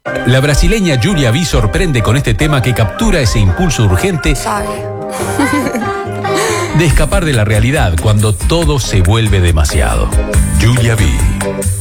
La brasileña Julia B sorprende con este tema que captura ese impulso urgente de escapar de la realidad cuando todo se vuelve demasiado. Julia B.